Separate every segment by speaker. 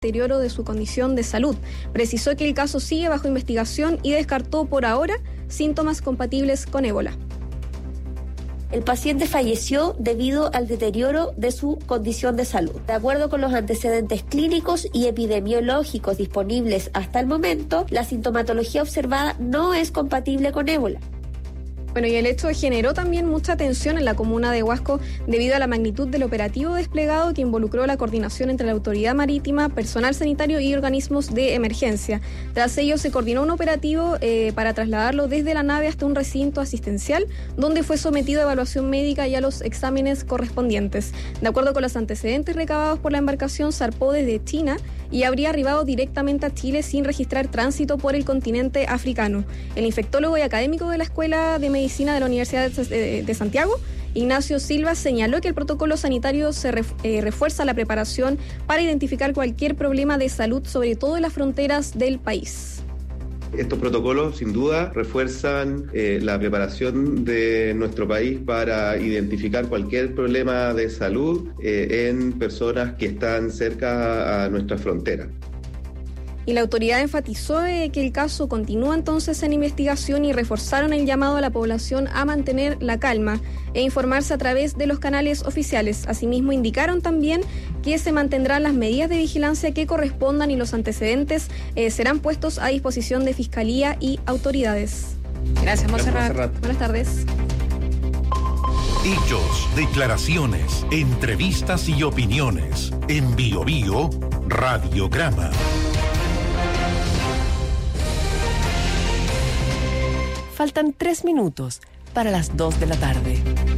Speaker 1: deterioro de su condición de salud. Precisó que el caso sigue bajo investigación y descartó por ahora síntomas compatibles con ébola.
Speaker 2: El paciente falleció debido al deterioro de su condición de salud. De acuerdo con los antecedentes clínicos y epidemiológicos disponibles hasta el momento, la sintomatología observada no es compatible con ébola.
Speaker 1: Bueno, y el hecho generó también mucha tensión en la comuna de Huasco debido a la magnitud del operativo desplegado que involucró la coordinación entre la autoridad marítima, personal sanitario y organismos de emergencia. Tras ello se coordinó un operativo para trasladarlo desde la nave hasta un recinto asistencial donde fue sometido a evaluación médica y a los exámenes correspondientes. De acuerdo con los antecedentes recabados por la embarcación, zarpó desde China y habría arribado directamente a Chile sin registrar tránsito por el continente africano. El infectólogo y académico de la Escuela de Medicina de la Universidad de Santiago, Ignacio Silva, señaló que el protocolo sanitario se refuerza la preparación para identificar cualquier problema de salud, sobre todo en las fronteras del país.
Speaker 3: Estos protocolos, sin duda, refuerzan la preparación de nuestro país para identificar cualquier problema de salud en personas que están cerca a nuestra frontera.
Speaker 1: Y la autoridad enfatizó que el caso continúa entonces en investigación y reforzaron el llamado a la población a mantener la calma e informarse a través de los canales oficiales. Asimismo, indicaron también que se mantendrán las medidas de vigilancia que correspondan y los antecedentes serán puestos a disposición de Fiscalía y autoridades.
Speaker 4: Gracias, Montserrat.
Speaker 1: Buenas tardes.
Speaker 5: Hechos, declaraciones, entrevistas y opiniones. En Bio Bio, Radiograma.
Speaker 4: Faltan 3 minutos para las 2 de la tarde.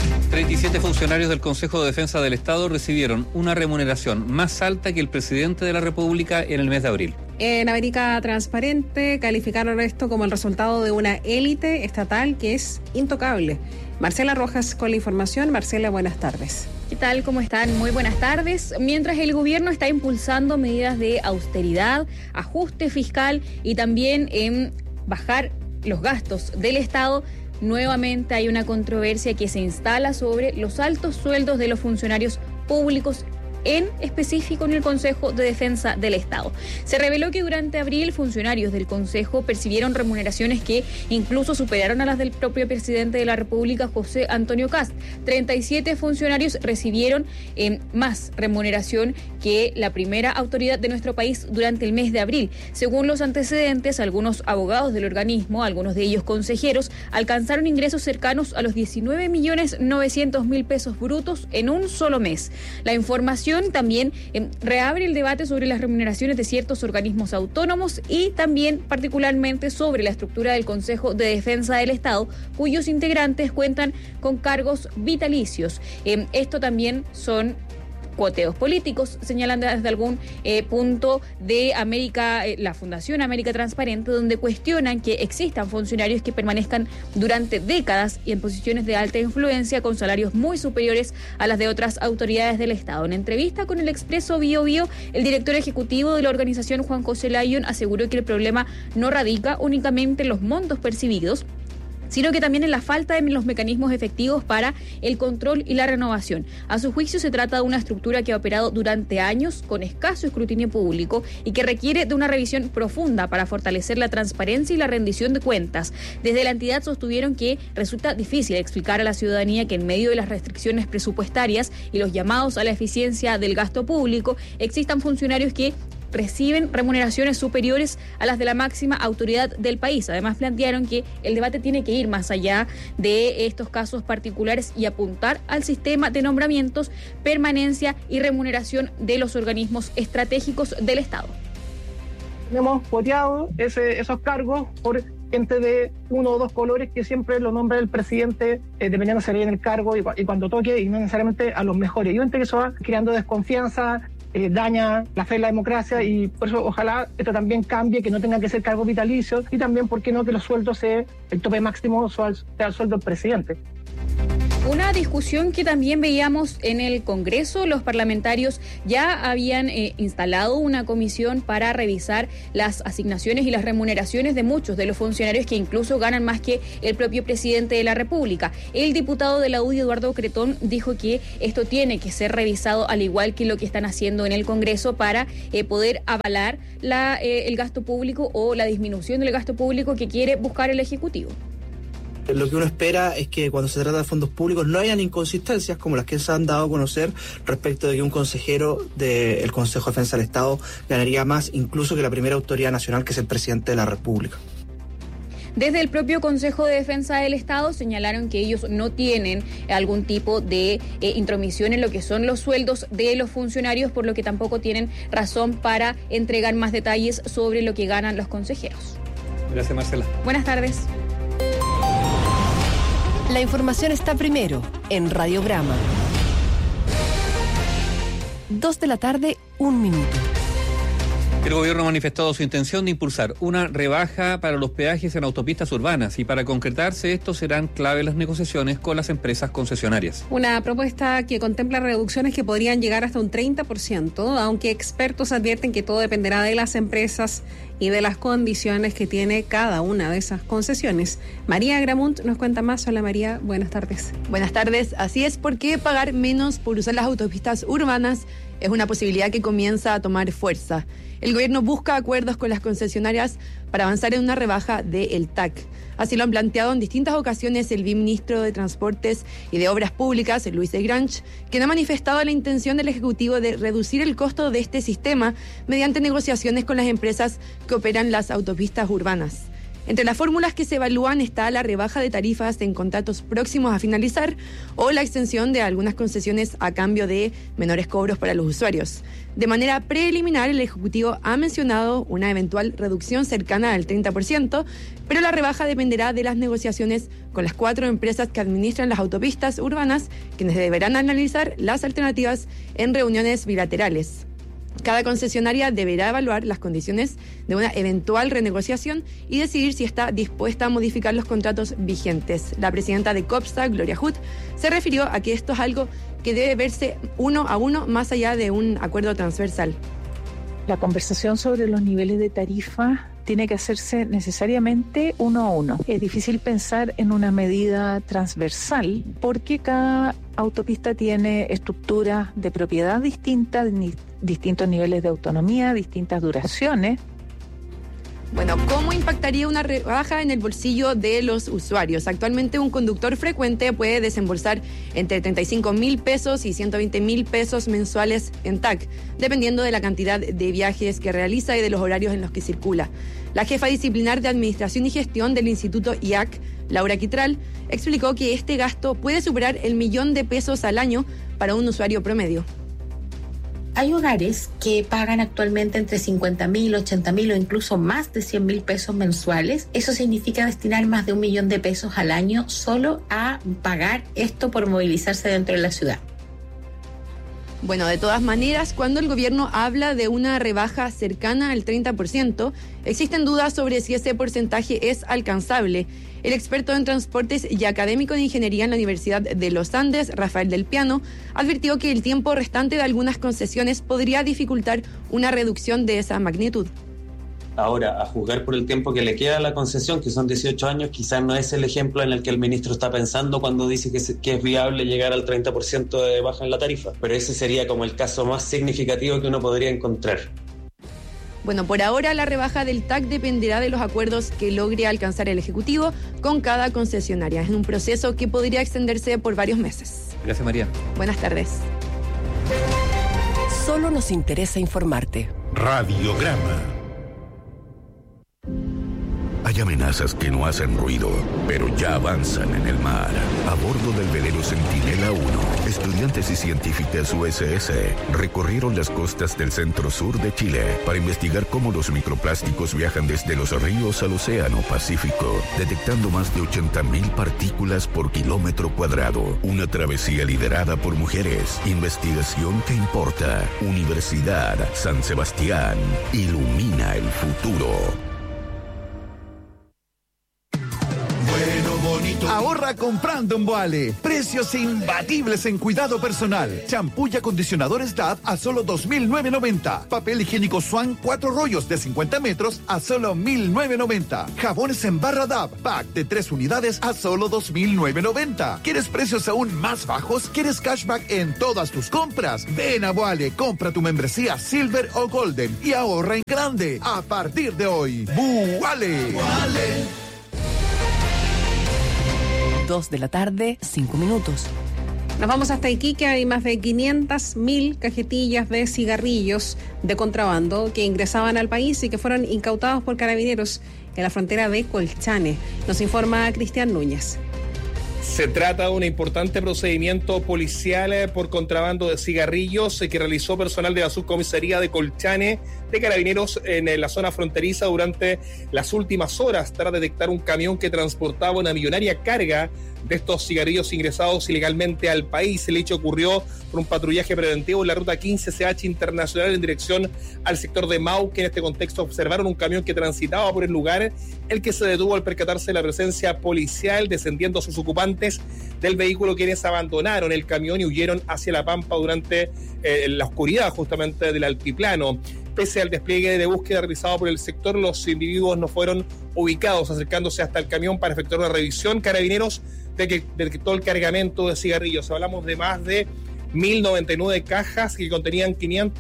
Speaker 6: 37 funcionarios del Consejo de Defensa del Estado recibieron una remuneración más alta que el presidente de la República en el mes de abril.
Speaker 7: En América Transparente calificaron esto como el resultado de una élite estatal que es intocable. Marcela Rojas con la información. Marcela, buenas tardes.
Speaker 8: ¿Qué tal? ¿Cómo están? Muy buenas tardes. Mientras el gobierno está impulsando medidas de austeridad, ajuste fiscal y también en bajar los gastos del Estado, nuevamente hay una controversia que se instala sobre los altos sueldos de los funcionarios públicos, en específico en el Consejo de Defensa del Estado. Se reveló que durante abril funcionarios del Consejo percibieron remuneraciones que incluso superaron a las del propio presidente de la República, José Antonio Kast. 37 funcionarios recibieron más remuneración que la primera autoridad de nuestro país durante el mes de abril. Según los antecedentes, algunos abogados del organismo, algunos de ellos consejeros, alcanzaron ingresos cercanos a los 19.900.000 pesos brutos en un solo mes. La información también reabre el debate sobre las remuneraciones de ciertos organismos autónomos y también particularmente sobre la estructura del Consejo de Defensa del Estado, cuyos integrantes cuentan con cargos vitalicios. Esto también son cuoteos políticos, señalan desde algún punto de América, la Fundación América Transparente, donde cuestionan que existan funcionarios que permanezcan durante décadas y en posiciones de alta influencia con salarios muy superiores a las de otras autoridades del Estado. En entrevista con el Expreso Bio Bio, el director ejecutivo de la organización, Juan José Lyon, aseguró que el problema no radica únicamente en los montos percibidos, sino que también en la falta de los mecanismos efectivos para el control y la renovación. A su juicio, se trata de una estructura que ha operado durante años con escaso escrutinio público y que requiere de una revisión profunda para fortalecer la transparencia y la rendición de cuentas. Desde la entidad sostuvieron que resulta difícil explicar a la ciudadanía que en medio de las restricciones presupuestarias y los llamados a la eficiencia del gasto público, existan funcionarios que reciben remuneraciones superiores a las de la máxima autoridad del país. Además, plantearon que el debate tiene que ir más allá de estos casos particulares y apuntar al sistema de nombramientos, permanencia y remuneración de los organismos estratégicos del Estado.
Speaker 9: Hemos cuoteado esos cargos por gente de uno o dos colores que siempre lo nombra el presidente, dependiendo si en el cargo y cuando toque, y no necesariamente a los mejores. Y obviamente que eso va creando desconfianza, daña la fe en la democracia, y por eso ojalá esto también cambie, que no tenga que ser cargo vitalicio, y también, ¿por qué no?, que los sueldos el tope máximo sea el sueldo del presidente.
Speaker 8: Una discusión que también veíamos en el Congreso. Los parlamentarios ya habían instalado una comisión para revisar las asignaciones y las remuneraciones de muchos de los funcionarios que incluso ganan más que el propio presidente de la República. El diputado de la UDI, Eduardo Cretón, dijo que esto tiene que ser revisado al igual que lo que están haciendo en el Congreso para poder avalar el gasto público o la disminución del gasto público que quiere buscar el Ejecutivo.
Speaker 10: Lo que uno espera es que cuando se trata de fondos públicos no hayan inconsistencias como las que se han dado a conocer respecto de que un consejero del Consejo de Defensa del Estado ganaría más incluso que la primera autoridad nacional, que es el presidente de la República.
Speaker 8: Desde el propio Consejo de Defensa del Estado señalaron que ellos no tienen algún tipo de intromisión en lo que son los sueldos de los funcionarios, por lo que tampoco tienen razón para entregar más detalles sobre lo que ganan los consejeros.
Speaker 6: Gracias, Marcela.
Speaker 8: Buenas tardes.
Speaker 4: La información está primero en Radiograma. 2:00 p.m, 1 minuto.
Speaker 6: El gobierno ha manifestado su intención de impulsar una rebaja para los peajes en autopistas urbanas y para concretarse esto serán clave las negociaciones con las empresas concesionarias.
Speaker 7: Una propuesta que contempla reducciones que podrían llegar hasta un 30%, aunque expertos advierten que todo dependerá de las empresas y de las condiciones que tiene cada una de esas concesiones. María Gramunt nos cuenta más. Hola María, buenas tardes.
Speaker 11: Buenas tardes, así es, porque pagar menos por usar las autopistas urbanas es una posibilidad que comienza a tomar fuerza. El gobierno busca acuerdos con las concesionarias para avanzar en una rebaja del TAC. Así lo han planteado en distintas ocasiones el viceministro de Transportes y de Obras Públicas, Luis Egranch, quien ha manifestado la intención del Ejecutivo de reducir el costo de este sistema mediante negociaciones con las empresas que operan las autopistas urbanas. Entre las fórmulas que se evalúan está la rebaja de tarifas en contratos próximos a finalizar o la extensión de algunas concesiones a cambio de menores cobros para los usuarios. De manera preliminar, el Ejecutivo ha mencionado una eventual reducción cercana al 30%, pero la rebaja dependerá de las negociaciones con las 4 empresas que administran las autopistas urbanas, quienes deberán analizar las alternativas en reuniones bilaterales. Cada concesionaria deberá evaluar las condiciones de una eventual renegociación y decidir si está dispuesta a modificar los contratos vigentes. La presidenta de COPSA, Gloria Hood, se refirió a que esto es algo que debe verse uno a uno más allá de un acuerdo transversal.
Speaker 12: La conversación sobre los niveles de tarifa tiene que hacerse necesariamente uno a uno. Es difícil pensar en una medida transversal porque cada autopista tiene estructuras de propiedad distintas, distintos niveles de autonomía, distintas duraciones.
Speaker 11: Bueno, ¿cómo impactaría una rebaja en el bolsillo de los usuarios? Actualmente un conductor frecuente puede desembolsar entre 35.000 pesos y 120.000 pesos mensuales en TAC, dependiendo de la cantidad de viajes que realiza y de los horarios en los que circula. La jefa disciplinar de Administración y Gestión del Instituto IAC, Laura Quitral, explicó que este gasto puede superar el 1.000.000 de pesos al año para un usuario promedio.
Speaker 13: Hay hogares que pagan actualmente entre 50.000, 80.000 o incluso más de 100.000 pesos mensuales. Eso significa destinar más de 1.000.000 de pesos al año solo a pagar esto por movilizarse dentro de la ciudad.
Speaker 11: Bueno, de todas maneras, cuando el gobierno habla de una rebaja cercana al 30%, existen dudas sobre si ese porcentaje es alcanzable. El experto en transportes y académico de ingeniería en la Universidad de los Andes, Rafael del Piano, advirtió que el tiempo restante de algunas concesiones podría dificultar una reducción de esa magnitud.
Speaker 14: Ahora, a juzgar por el tiempo que le queda a la concesión, que son 18 años, quizás no es el ejemplo en el que el ministro está pensando cuando dice que es viable llegar al 30% de baja en la tarifa. Pero ese sería como el caso más significativo que uno podría encontrar.
Speaker 11: Bueno, por ahora la rebaja del TAC dependerá de los acuerdos que logre alcanzar el Ejecutivo con cada concesionaria. Es un proceso que podría extenderse por varios meses.
Speaker 6: Gracias, María.
Speaker 11: Buenas tardes.
Speaker 4: Solo nos interesa informarte.
Speaker 5: Radiograma. Hay amenazas que no hacen ruido, pero ya avanzan en el mar. A bordo del velero Centinela 1, estudiantes y científicas USS recorrieron las costas del centro-sur de Chile para investigar cómo los microplásticos viajan desde los ríos al océano Pacífico, detectando más de 80.000 partículas por kilómetro cuadrado. Una travesía liderada por mujeres. Investigación que importa. Universidad San Sebastián. Ilumina el futuro.
Speaker 15: Ahorra está comprando en Boale. Precios imbatibles en cuidado personal. Champú y acondicionadores Dove a solo $2,990. Papel higiénico Swan 4 rollos de 50 metros a solo $1,990. Jabones en barra Dove, pack de 3 unidades a solo $2,990. ¿Quieres precios aún más bajos? ¿Quieres cashback en todas tus compras? Ven a Boale, compra tu membresía Silver o Golden y ahorra en grande a partir de hoy. ¡Boale!
Speaker 4: 2 de la tarde, 5 minutos.
Speaker 7: Nos vamos hasta Iquique. Hay más de 500.000 cajetillas de cigarrillos de contrabando que ingresaban al país y que fueron incautados por carabineros en la frontera de Colchane. Nos informa Cristian Núñez.
Speaker 16: Se trata de un importante procedimiento policial por contrabando de cigarrillos que realizó personal de la subcomisaría de Colchane de Carabineros en la zona fronteriza durante las últimas horas tras detectar un camión que transportaba una millonaria carga de estos cigarrillos ingresados ilegalmente al país. El hecho ocurrió por un patrullaje preventivo en la ruta 15CH internacional en dirección al sector de Mauque. En este contexto observaron un camión que transitaba por el lugar, el que se detuvo al percatarse de la presencia policial, descendiendo a sus ocupantes del vehículo, quienes abandonaron el camión y huyeron hacia La Pampa durante la oscuridad justamente del altiplano. Pese al despliegue de búsqueda realizado por el sector, los individuos no fueron ubicados. Acercándose hasta el camión para efectuar una revisión, Carabineros detectó el cargamento de cigarrillos. Hablamos de más de 1.099 cajas que contenían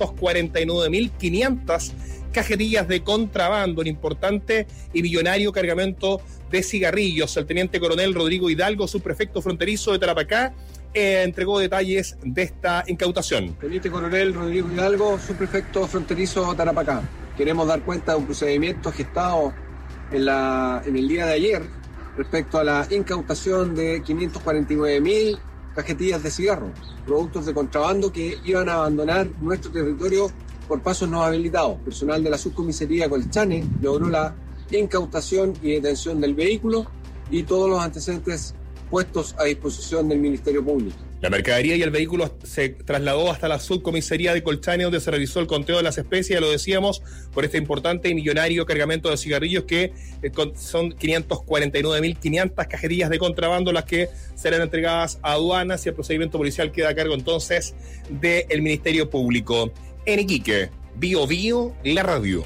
Speaker 16: 549.500 cajetillas de contrabando, un importante y millonario cargamento de cigarrillos. El teniente coronel Rodrigo Hidalgo, subprefecto fronterizo de Tarapacá, entregó detalles de esta incautación.
Speaker 17: Teniente coronel Rodrigo Hidalgo, subprefecto fronterizo de Tarapacá. Queremos dar cuenta de un procedimiento gestado en el día de ayer respecto a la incautación de 549.000 cajetillas de cigarros, productos de contrabando que iban a abandonar nuestro territorio por pasos no habilitados. Personal de la subcomisaría Colchane logró la incautación y detención del vehículo y todos los antecedentes puestos a disposición del Ministerio Público.
Speaker 16: La mercadería y el vehículo se trasladó hasta la subcomisaría de Colchane, donde se realizó el conteo de las especies, lo decíamos, por este importante y millonario cargamento de cigarrillos que son 549.500 cajetillas de contrabando las que serán entregadas a aduanas, y el procedimiento policial queda a cargo entonces del Ministerio Público. En Iquique, Bio Bio, la radio.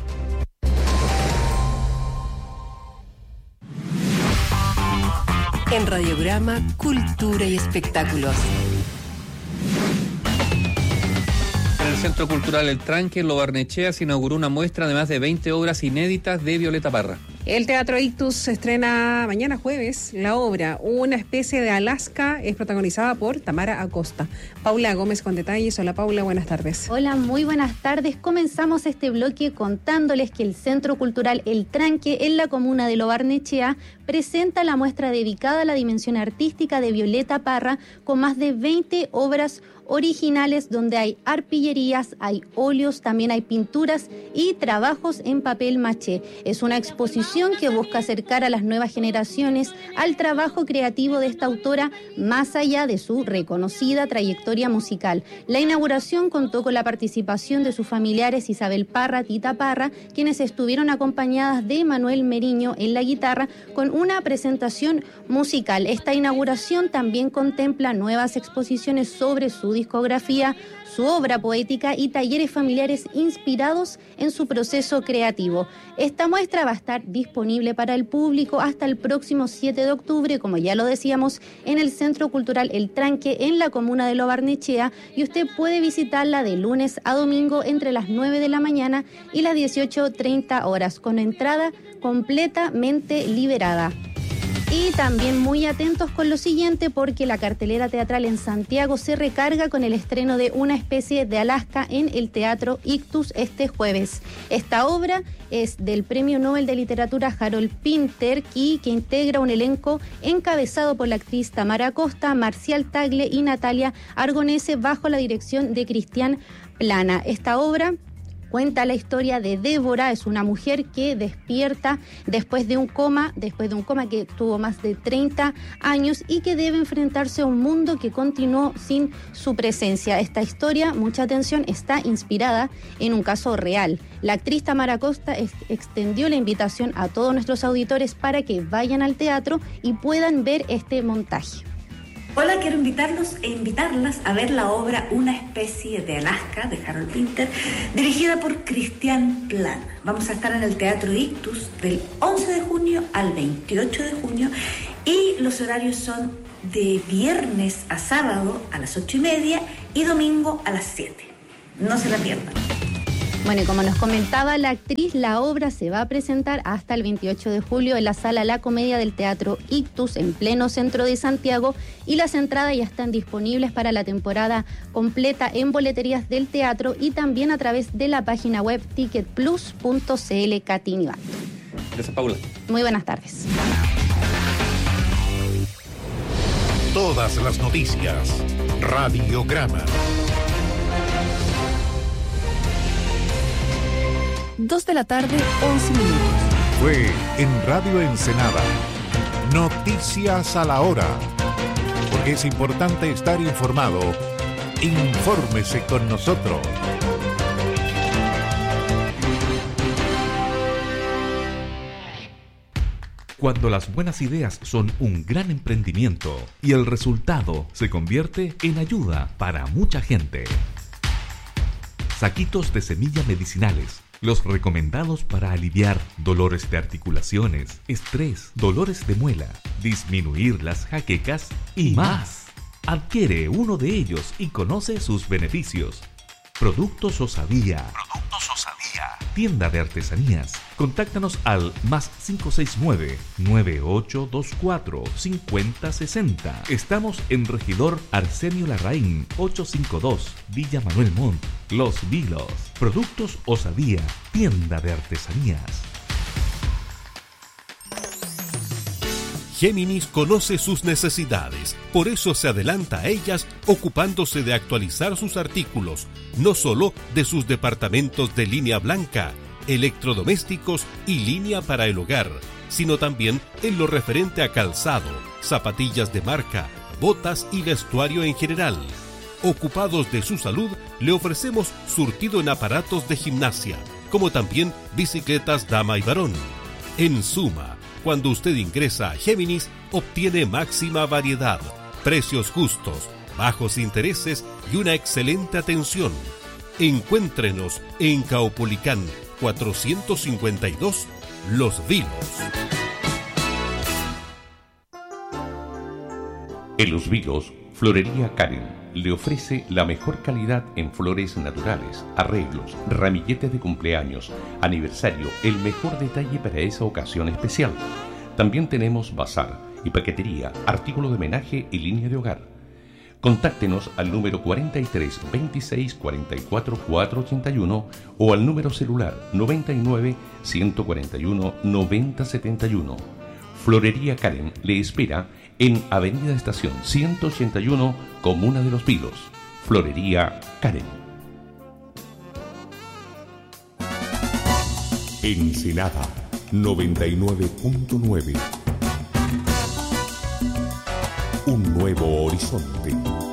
Speaker 4: En Radiograma, Cultura y Espectáculos.
Speaker 6: En el Centro Cultural El Tranque, en Lo Barnechea, se inauguró una muestra de más de 20 obras inéditas de Violeta Parra.
Speaker 7: El Teatro Ictus se estrena mañana jueves. La obra, Una especie de Alaska, es protagonizada por Tamara Acosta. Paula Gómez con detalles. Hola Paula, buenas tardes.
Speaker 18: Hola, muy buenas tardes. Comenzamos este bloque contándoles que el Centro Cultural El Tranque, en la comuna de Lo Barnechea, presenta la muestra dedicada a la dimensión artística de Violeta Parra, con más de 20 obras originales donde hay arpillerías, hay óleos, también hay pinturas y trabajos en papel maché. Es una exposición que busca acercar a las nuevas generaciones al trabajo creativo de esta autora, más allá de su reconocida trayectoria musical. La inauguración contó con la participación de sus familiares Isabel Parra, Tita Parra, quienes estuvieron acompañadas de Manuel Meriño en la guitarra con una presentación musical. Esta inauguración también contempla nuevas exposiciones sobre su discografía, su obra poética y talleres familiares inspirados en su proceso creativo. Esta muestra va a estar disponible para el público hasta el próximo 7 de octubre, como ya lo decíamos, en el Centro Cultural El Tranque, en la comuna de Lo Barnechea, y usted puede visitarla de lunes a domingo entre las 9 de la mañana y las 18:30 horas, con entrada completamente liberada. Y también muy atentos con lo siguiente, porque la cartelera teatral en Santiago se recarga con el estreno de Una especie de Alaska en el Teatro Ictus este jueves. Esta obra es del Premio Nobel de Literatura Harold Pinter, que integra un elenco encabezado por la actriz Tamara Acosta, Marcial Tagle y Natalia Argonese, bajo la dirección de Cristian Plana. Esta obra Cuenta la historia de Débora, es una mujer que despierta después de un coma que tuvo más de 30 años y que debe enfrentarse a un mundo que continuó sin su presencia. Esta historia, mucha atención, está inspirada en un caso real. La actriz Tamara Costa extendió la invitación a todos nuestros auditores para que vayan al teatro y puedan ver este montaje.
Speaker 19: Hola, quiero invitarlos e invitarlas a ver la obra Una especie de Alaska, de Harold Pinter, dirigida por Cristian Plana. Vamos a estar en el Teatro Ictus del 11 de junio al 28 de junio y los horarios son de viernes a sábado a las 8:30 y domingo a las 7. No se la pierdan.
Speaker 18: Bueno, y como nos comentaba la actriz, la obra se va a presentar hasta el 28 de julio en la Sala La Comedia del Teatro Ictus, en pleno centro de Santiago, y las entradas ya están disponibles para la temporada completa en boleterías del teatro y también a través de la página web ticketplus.cl. Katy Nivato.
Speaker 6: Gracias, Paula.
Speaker 18: Muy buenas tardes.
Speaker 20: Todas las noticias. Radiograma.
Speaker 4: 2 de la tarde, 11 minutos.
Speaker 20: Fue en Radio Ensenada. Noticias a la hora. Porque es importante estar informado. Infórmese con nosotros.
Speaker 21: Cuando las buenas ideas son un gran emprendimiento y el resultado se convierte en ayuda para mucha gente. Saquitos de semilla medicinales. Los recomendados para aliviar dolores de articulaciones, estrés, dolores de muela, disminuir las jaquecas y más. Adquiere uno de ellos y conoce sus beneficios. Productos Osadía. Tienda de artesanías. Contáctanos al +569 9824 5060. Estamos en Regidor Arsenio Larraín 852, Villa Manuel Montt, Los Vilos. Productos Osadía, tienda de artesanías.
Speaker 22: Géminis conoce sus necesidades, por eso se adelanta a ellas ocupándose de actualizar sus artículos, no solo de sus departamentos de línea blanca, electrodomésticos y línea para el hogar, sino también en lo referente a calzado, zapatillas de marca, botas y vestuario en general. Ocupados de su salud, le ofrecemos surtido en aparatos de gimnasia, como también bicicletas dama y varón. En suma, cuando usted ingresa a Géminis, obtiene máxima variedad, precios justos, bajos intereses y una excelente atención. Encuéntrenos en Caupolicán 452, Los Vilos.
Speaker 23: En Los Vilos, Florería Karen le ofrece la mejor calidad en flores naturales, arreglos, ramilletes de cumpleaños, aniversario, el mejor detalle para esa ocasión especial. También tenemos bazar y paquetería, artículos de homenaje y línea de hogar. Contáctenos al número 43 26 44 481 o al número celular 99 141 90 71. Florería Karen le espera en Avenida Estación 181, Comuna de Los Vilos. Florería Karen.
Speaker 20: Ensenada 99.9. Un nuevo horizonte.